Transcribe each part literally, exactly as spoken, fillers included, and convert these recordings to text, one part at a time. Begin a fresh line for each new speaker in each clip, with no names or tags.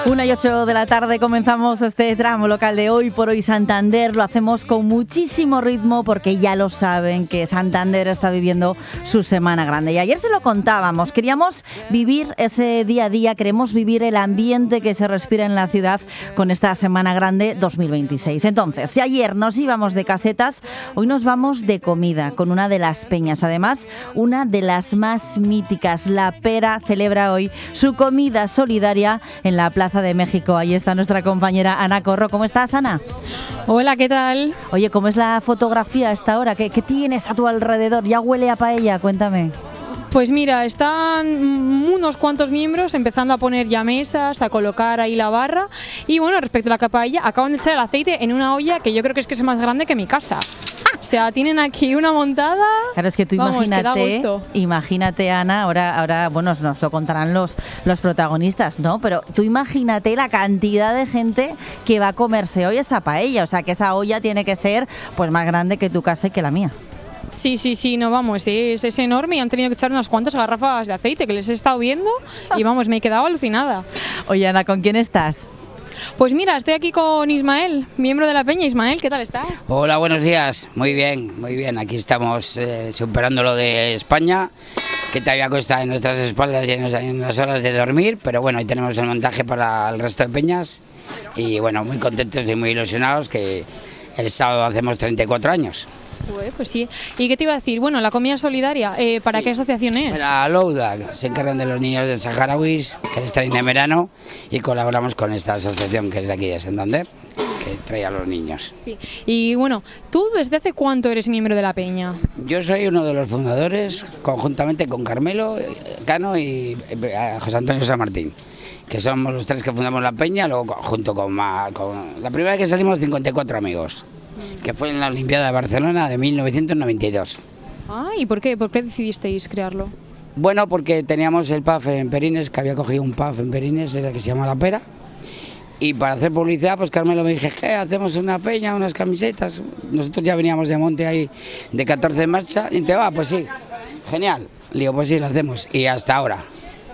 Una y ocho de la tarde comenzamos este tramo local de Hoy por Hoy Santander. Lo hacemos con muchísimo ritmo porque ya lo saben que Santander está viviendo su Semana Grande. Y ayer se lo contábamos, queríamos vivir ese día a día, queremos vivir el ambiente que se respira en la ciudad con esta Semana Grande dos mil veintiséis. Entonces, si ayer nos íbamos de casetas, hoy nos vamos de comida con una de las peñas. Además, una de las más míticas, La Pera, celebra hoy su comida solidaria en la Plaza de México. Ahí está nuestra compañera Ana Corro. ¿Cómo estás, Ana?
Hola, ¿qué tal?
Oye, ¿cómo es la fotografía a esta hora? ¿Qué, qué tienes a tu alrededor? ¿Ya huele a paella? Cuéntame.
Pues mira, están unos cuantos miembros empezando a poner ya mesas, a colocar ahí la barra. Y bueno, respecto a la paella, acaban de echar el aceite en una olla que yo creo que es que es más grande que mi casa. O sea, tienen aquí una montada.
Claro, es que tú
Vamos,
imagínate, imagínate, Ana, ahora, ahora bueno, nos lo contarán los, los protagonistas, ¿no? Pero tú imagínate la cantidad de gente que va a comerse hoy esa paella. O sea, que esa olla tiene que ser pues más grande que tu casa y que la mía.
Sí, sí, sí, no vamos, es, es enorme y han tenido que echar unas cuantas garrafas de aceite que les he estado viendo y vamos, me he quedado alucinada.
Oye, Ana, ¿con quién estás?
Pues mira, estoy aquí con Ismael, miembro de la peña. Ismael, ¿qué tal estás?
Hola, buenos días. Muy bien, muy bien. Aquí estamos eh, superando lo de España, que todavía cuesta en nuestras espaldas y en las horas de dormir, pero bueno, ahí tenemos el montaje para el resto de peñas y bueno, muy contentos y muy ilusionados que el sábado hacemos treinta y cuatro años.
Pues, pues sí. ¿Y qué te iba a decir? Bueno, la comida solidaria, eh, ¿para sí. qué asociación es?
La Louda, se encargan de los niños de saharauis que les traen en verano y colaboramos con esta asociación que es de aquí de Santander, que trae a los niños.
Sí. Y bueno, ¿tú desde hace cuánto eres miembro de la peña?
Yo soy uno de los fundadores, conjuntamente con Carmelo Cano y José Antonio San Martín, que somos los tres que fundamos la peña, luego junto con, con la primera vez que salimos cincuenta y cuatro amigos, que fue en la Olimpiada de Barcelona de mil novecientos noventa y dos.
Ah, ¿y por qué? ¿Por qué decidisteis crearlo?
Bueno, porque teníamos el pub en Perines, que había cogido un pub en Perines, el que se llama La Pera, y para hacer publicidad, pues Carmelo me dije, ¿qué? Hacemos una peña, unas camisetas. Nosotros ya veníamos de monte ahí de catorce en marcha, y te va, ah, pues sí, genial. Le digo, pues sí, lo hacemos, y hasta ahora.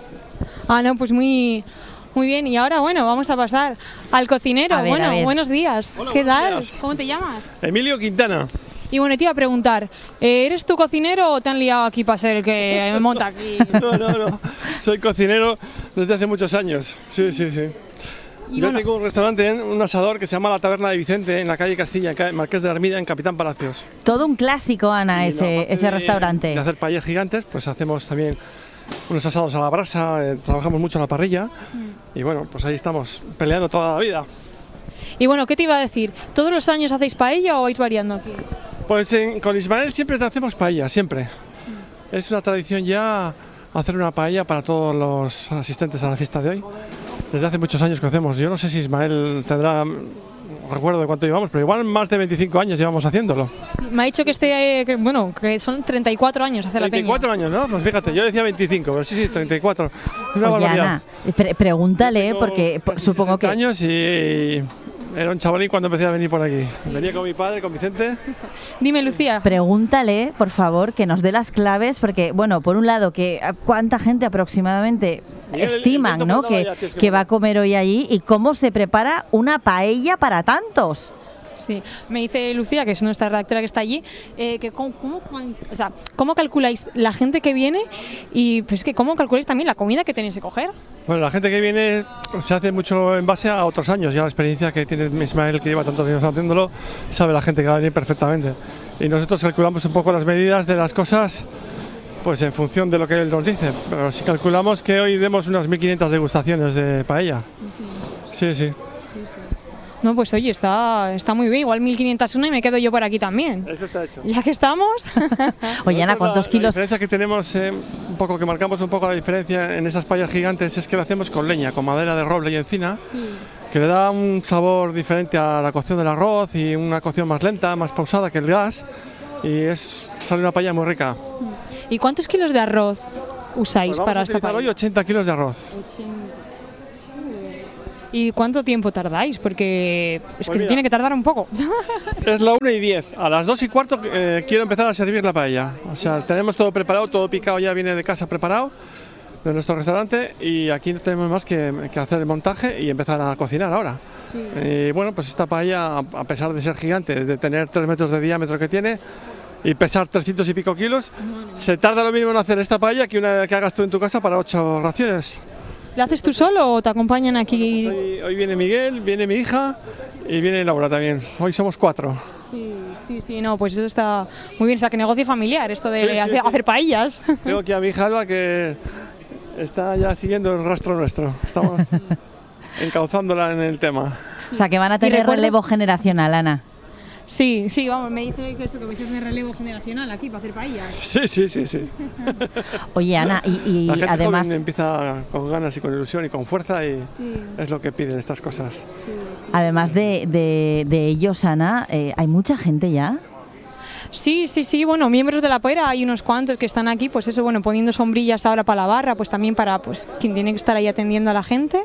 Ah, no, pues muy... Muy bien, y ahora bueno, vamos a pasar al cocinero.
A ver,
bueno,
a ver.
buenos días.
Hola,
¿Qué
buenos
tal?
días.
¿Cómo te llamas?
Emilio Quintana.
Y bueno, te iba a preguntar, ¿eres tú cocinero o te han liado aquí para ser el que me monta aquí?
No, no, no. Soy cocinero desde hace muchos años. Sí, sí, sí.
Y
Yo
bueno,
tengo un restaurante, un asador que se llama La Taberna de Vicente en la calle Castilla, en Marqués de Armida, en Capitán Palacios.
Todo un clásico, Ana,
Y
ese,
aparte
ese
de-
restaurante.
De hacer paellas gigantes, pues hacemos también unos asados a la brasa, eh, trabajamos mucho en la parrilla y bueno, pues ahí estamos peleando toda la vida.
y bueno, ¿qué te iba a decir? ¿Todos los años hacéis paella o vais variando aquí?
Pues en- con Ismael siempre te hacemos paella, siempre. Es una tradición ya hacer una paella para todos los asistentes a la fiesta de hoy. Desde hace muchos años que hacemos. Yo no sé si Ismael tendrá, no recuerdo de cuánto llevamos, pero igual más de veinticinco años llevamos haciéndolo.
Sí, me ha dicho que este, eh, que, bueno, que son treinta y cuatro años hace la peña.
treinta y cuatro años, ¿no? Pues fíjate, yo decía veinticinco, pero sí, sí, treinta y cuatro. Es una
Oye,
barbaridad.
Ana, pre- pregúntale,
Tengo
porque po-
casi
supongo
sesenta
que...
años y era un chavalín cuando empecé a venir por aquí. Venía con mi padre, con Vicente.
Dime, Lucía.
Pregúntale, por favor, que nos dé las claves, porque, bueno, por un lado, que ¿cuánta gente aproximadamente
Miguel, el-
estiman,
el
¿no?
invento
que,
para allá, tío, es que
que
no-
va a comer hoy allí y cómo se prepara una paella para tantos?
Sí, me dice Lucía, que es nuestra redactora que está allí, eh, que cómo, cómo, o sea, ¿cómo calculáis la gente que viene y pues que cómo calculáis también la comida que tenéis que coger?
Bueno, la gente que viene se hace mucho en base a otros años, ya la experiencia que tiene Ismael, que lleva tantos años haciéndolo, sabe la gente que va a venir perfectamente. Y nosotros calculamos un poco las medidas de las cosas, pues en función de lo que él nos dice. Pero si calculamos que hoy demos unas mil quinientas degustaciones de paella. Sí, sí.
No, pues oye, está, está muy bien, igual mil quinientos uno y me quedo yo por aquí también.
Eso está hecho.
Ya que estamos.
Oye, Ana,
Nosotros
¿cuántos
la,
kilos?
La diferencia que tenemos, eh, un poco que marcamos un poco la diferencia en esas paellas gigantes es que lo hacemos con leña, con madera de roble y encina, que le da un sabor diferente a la cocción del arroz y una cocción más lenta, más pausada que el gas, y es sale una paella muy rica.
¿Y cuántos kilos de arroz usáis
Pues vamos
para
a
esta
utilizar
paella?
hoy ochenta kilos de arroz.
¿Y cuánto tiempo tardáis? Porque es
Pues
que
mira.
tiene que tardar un poco.
Es la una y diez. A las dos y cuarto eh, quiero empezar a servir la paella. O sea, tenemos todo preparado, todo picado ya viene de casa preparado. de nuestro restaurante, y aquí no tenemos más que, que hacer el montaje y empezar a cocinar ahora.
Sí.
Y bueno, pues esta paella, a pesar de ser gigante, de tener tres metros de diámetro que tiene y pesar trescientos y pico kilos, se tarda lo mismo en hacer esta paella que una que hagas tú en tu casa para ocho raciones.
¿La haces tú solo o te acompañan aquí?
Pues hoy, hoy viene Miguel, viene mi hija y viene Laura también. Hoy somos cuatro.
Sí, sí, sí, no, pues eso está muy bien. O sea, que negocio familiar, esto de
Sí, sí,
hacer,
sí.
hacer paellas.
Tengo aquí a mi hija Alba, que está ya siguiendo el rastro nuestro. Estamos encauzándola en el tema.
O sea, que van a tener
recuerdas?
relevo generacional, Ana.
Sí, sí, vamos, me dice que eso, que vais a hacer relevo generacional aquí para hacer paellas.
Sí, sí, sí, sí.
Oye, Ana, y, y
La gente
además...
joven empieza con ganas y con ilusión y con fuerza, y
Sí.
es lo que piden estas cosas.
Sí, sí.
Además de, de, de ellos, Ana, eh, ¿hay mucha gente ya?
Sí, sí, sí, bueno, miembros de la Poera hay unos cuantos que están aquí, pues eso, bueno, poniendo sombrillas ahora para la barra, pues también para pues quien tiene que estar ahí atendiendo a la gente.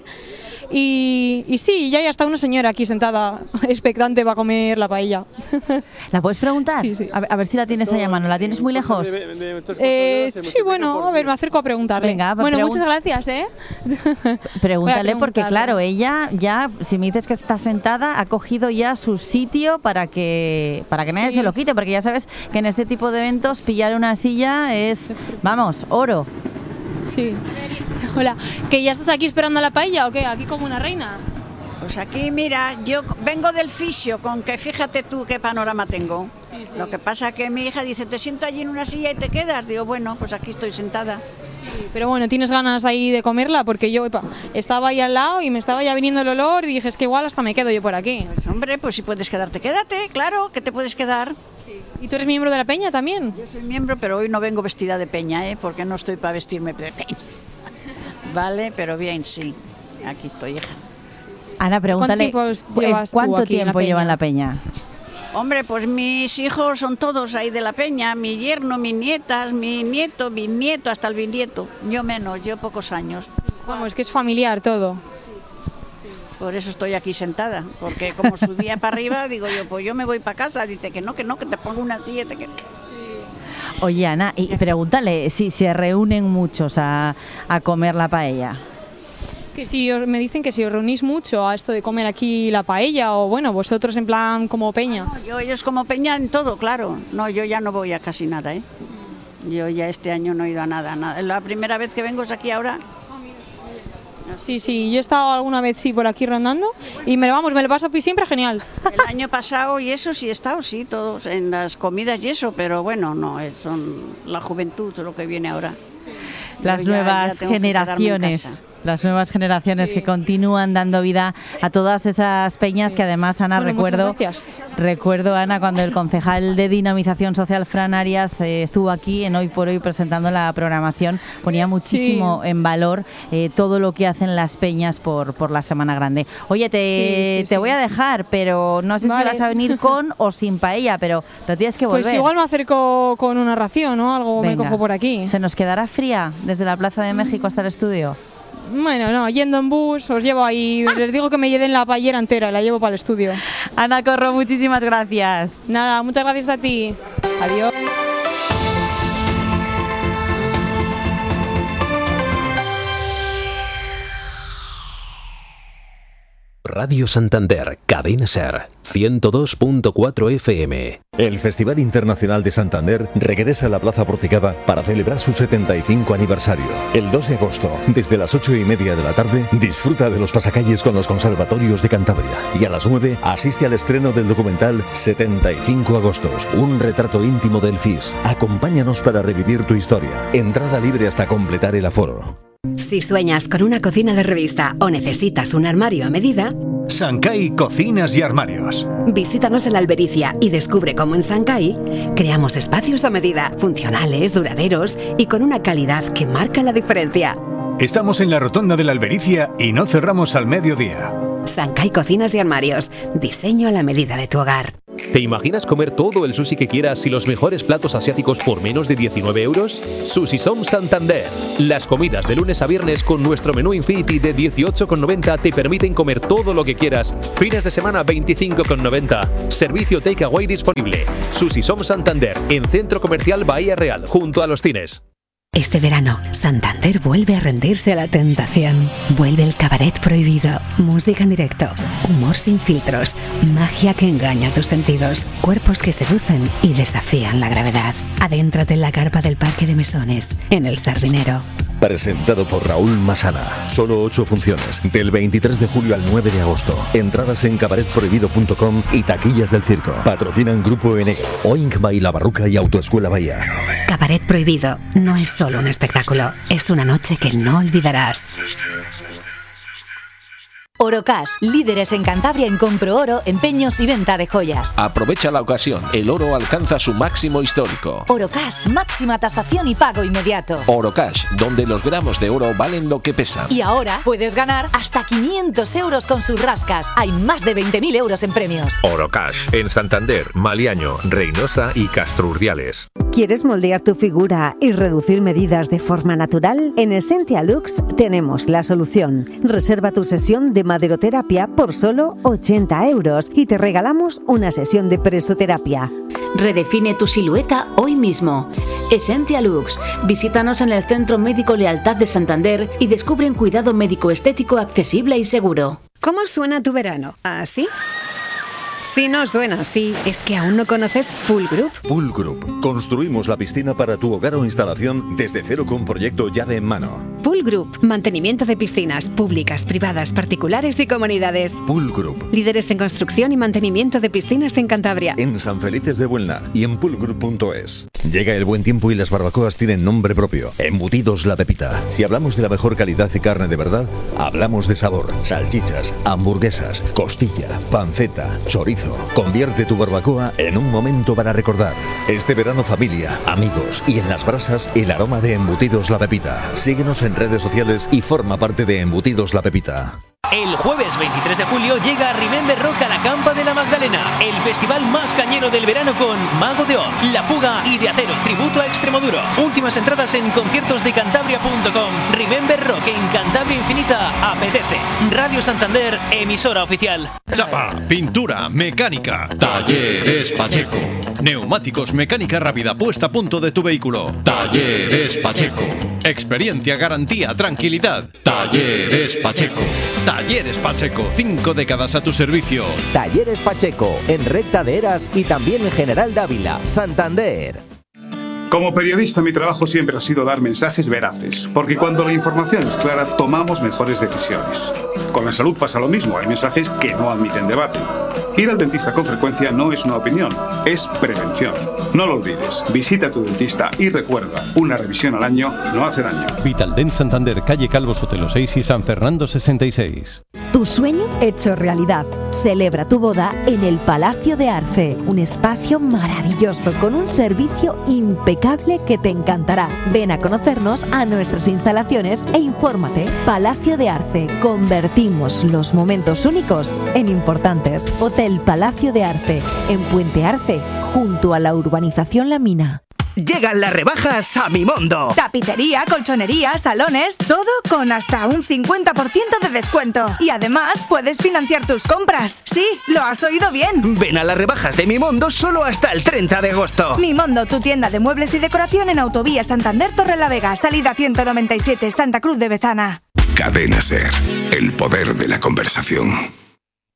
Y, y sí, ya hay hasta una señora aquí sentada, expectante para comer la paella.
¿La puedes preguntar?
Sí, sí.
A, ver, a ver si la tienes ahí a mano. ¿La tienes muy lejos?
De- de- de tres
Eh,
cuartos de hora se
sí,
multiplica
bueno,
por
a ver,
diez.
me acerco a preguntarle.
Venga,
bueno,
pregun-
muchas gracias, ¿eh?
Pregúntale,
Voy a
porque
preguntarle.
claro, ella ya, si me dices que está sentada, ha cogido ya su sitio para que para que nadie
Sí.
se lo quite, porque ya sabes que en este tipo de eventos pillar una silla es, vamos, oro.
Sí. Hola, ¿que ya estás aquí esperando a la paella o qué? Aquí como una reina.
Pues aquí, mira, yo vengo del fisio, con que fíjate tú qué panorama tengo.
Sí, sí.
Lo que pasa que mi hija dice, te siento allí en una silla y te quedas. Digo, bueno, pues aquí estoy sentada.
Pero bueno, ¿tienes ganas ahí de comerla? Porque yo epa, estaba ahí al lado y me estaba ya viniendo el olor y dije, es que igual hasta me quedo yo por aquí.
Pues hombre, pues si puedes quedarte, quédate, claro, que te puedes quedar.
¿Y tú eres miembro de la peña también?
Yo soy miembro, pero hoy no vengo vestida de peña, ¿eh? Porque no estoy para vestirme de peña. Vale, pero bien, sí. Aquí estoy, hija.
Ana, pregúntale,
tiempo llevas
pues,
tú
¿cuánto
aquí en la
tiempo lleva en
peña?
la peña?
Hombre, pues mis hijos son todos ahí de la peña, mi yerno, mis nietas, mi nieto, bisnieto, hasta el bisnieto. Yo menos, yo pocos años.
Vamos, es que es familiar todo.
Por eso estoy aquí sentada, porque como subía para arriba, digo yo, pues yo me voy para casa. Dice que no, que no, que te pongo una silla. Te que...
Oye, Ana, y pregúntale si se reúnen muchos a, a comer la paella.
Que si os- me dicen que si os reunís mucho a esto de comer aquí la paella o bueno, vosotros en plan como peña.
No, yo ellos como peña en todo, claro. No, yo ya no voy a casi nada, ¿eh? Yo ya este año no he ido a nada, nada. La primera vez que vengo es aquí ahora.
Sí, sí, yo he estado alguna vez sí por aquí rondando y me lo vamos, me lo paso siempre genial.
El año pasado y eso sí he estado, sí, todos en las comidas y eso, pero bueno, no, es- son la juventud lo que viene ahora. Yo
Las
ya-
nuevas
ya tengo que quedarme en
generaciones.
casa.
Las nuevas generaciones
Sí.
que continúan dando vida a todas esas peñas que además, Ana,
Bueno, muchas
recuerdo,
gracias.
recuerdo, Ana, cuando el concejal de Dinamización Social, Fran Arias, eh, estuvo aquí en Hoy por Hoy presentando la programación, ponía muchísimo
Sí.
en valor eh, todo lo que hacen las peñas por, por la Semana Grande. Oye, te,
Sí, sí,
te
sí.
voy a dejar, pero no sé
Vale.
si vas a venir con o sin paella, pero, pero tienes que volver.
Pues igual me acerco con una ración o algo, me
Venga.
cojo por aquí.
¿Se nos quedará fría desde la Plaza de México hasta el estudio?
Bueno, no, yendo en bus, os llevo ahí, les digo que me lleven la paellera entera, la llevo para el estudio.
Ana Corro, muchísimas gracias.
Nada, muchas gracias a ti. Adiós.
Radio Santander, Cadena Ser, ciento dos punto cuatro F M.
El Festival Internacional de Santander regresa a la Plaza Porticada para celebrar su setenta y cinco aniversario. El dos de agosto, desde las ocho y media de la tarde, disfruta de los pasacalles con los conservatorios de Cantabria. Y a las nueve, asiste al estreno del documental setenta y cinco agostos, un retrato íntimo del F I S. Acompáñanos para revivir tu historia. Entrada libre hasta completar el aforo.
Si sueñas con una cocina de revista o necesitas un armario a medida,
Sancay Cocinas y Armarios.
visítanos en la Albericia y descubre cómo en Sancay creamos espacios a medida, funcionales, duraderos y con una calidad que marca la diferencia.
Estamos en la rotonda de la Albericia y no cerramos al mediodía.
Sancay Cocinas y Armarios, diseño a la medida de tu hogar.
¿Te imaginas comer todo el sushi que quieras y los mejores platos asiáticos por menos de diecinueve euros? Sushi Som Santander. Las comidas de lunes a viernes con nuestro menú Infinity de dieciocho con noventa te permiten comer todo lo que quieras. Fines de semana veinticinco con noventa. Servicio takeaway disponible. Sushi Som Santander, en Centro Comercial Bahía Real, junto a los cines.
Este verano, Santander vuelve a rendirse a la tentación. Vuelve el cabaret prohibido, música en directo, humor sin filtros, magia que engaña tus sentidos, cuerpos que seducen y desafían la gravedad. Adéntrate en la carpa del Parque de Mesones, en El Sardinero.
Presentado por Raúl Masana. Solo ocho funciones, del veintitrés de julio al nueve de agosto. Entradas en cabaret prohibido punto com y taquillas del circo. Patrocinan Grupo N, Oink by La Barruca y Autoescuela Bahía.
Cabaret Prohibido no es solo un espectáculo, es una noche que no olvidarás.
Orocash, líderes en Cantabria en compro oro, empeños y venta de joyas.
Aprovecha la ocasión, el oro alcanza su máximo histórico.
Orocash, máxima tasación y pago inmediato.
Orocash, donde los gramos de oro valen lo que pesan.
Y ahora puedes ganar hasta quinientos euros con sus rascas. Hay más de veinte mil euros en premios.
Orocash, en Santander, Maliaño, Reynosa y Castro Urdiales.
¿Quieres moldear tu figura y reducir medidas de forma natural? En Essentia Lux tenemos la solución. Reserva tu sesión de maderoterapia por solo ochenta euros y te regalamos una sesión de presoterapia.
Redefine tu silueta hoy mismo. Essentia Lux. Visítanos en el Centro Médico Lealtad de Santander y descubre un cuidado médico estético accesible y seguro.
¿Cómo suena tu verano? ¿Así? Si no suena así, es que aún no conoces Pool Group.
Pool Group. Construimos la piscina para tu hogar o instalación desde cero con proyecto llave en mano.
Pool Group. Mantenimiento de piscinas públicas, privadas, particulares y comunidades.
Pool Group.
Líderes en construcción y mantenimiento de piscinas en Cantabria.
En San Felices de Buelna y en pool group punto es. Llega el buen tiempo y las barbacoas tienen nombre propio. Embutidos La Pepita. Si hablamos de la mejor calidad de carne de verdad, hablamos de sabor. Salchichas, hamburguesas, costilla, panceta, chorizo. Convierte tu barbacoa en un momento para recordar. Este verano familia, amigos y en las brasas el aroma de Embutidos La Pepita. Síguenos en redes sociales y forma parte de Embutidos La Pepita.
El jueves veintitrés de julio llega Remember Rock a la Campa de la Magdalena, el festival más cañero del verano con Mago de Oz, La Fuga y De Acero, tributo a Extremoduro. Últimas entradas en conciertos de cantabria punto com. Remember Rock en Cantabria Infinita apetece. Radio Santander, emisora oficial.
Chapa, pintura, mecánica. Talleres Pacheco. Neumáticos, mecánica rápida, puesta a punto de tu vehículo. Talleres Pacheco. Experiencia, garantía, tranquilidad. Talleres Pacheco. Talleres Pacheco, cinco décadas a tu servicio.
Talleres Pacheco, en Recta de Eras y también en General Dávila, Santander.
Como periodista, mi trabajo siempre ha sido dar mensajes veraces, porque cuando la información es clara, tomamos mejores decisiones. Con la salud pasa lo mismo, hay mensajes que no admiten debate. Ir al dentista con frecuencia no es una opinión, es prevención. No lo olvides, visita a tu dentista y recuerda, una revisión al año no hace daño.
Vitaldent Santander, calle Calvo Sotelo seis y San Fernando sesenta y seis.
Tu sueño hecho realidad. Celebra tu boda en el Palacio de Arce, un espacio maravilloso con un servicio impecable que te encantará. Ven a conocernos a nuestras instalaciones e infórmate. Palacio de Arce, convertimos los momentos únicos en importantes. Hotel Palacio de Arce, en Puente Arce, junto a la urbanización La Mina.
Llegan las rebajas a Mimondo.
Tapicería, colchonería, salones, todo con hasta un cincuenta por ciento de descuento. Y además puedes financiar tus compras. Sí, lo has oído bien.
Ven a las rebajas de Mimondo solo hasta el treinta de agosto.
Mimondo, tu tienda de muebles y decoración en Autovía Santander Torrelavega, salida ciento noventa y siete, Santa Cruz de Bezana.
Cadena Ser, el poder de la conversación.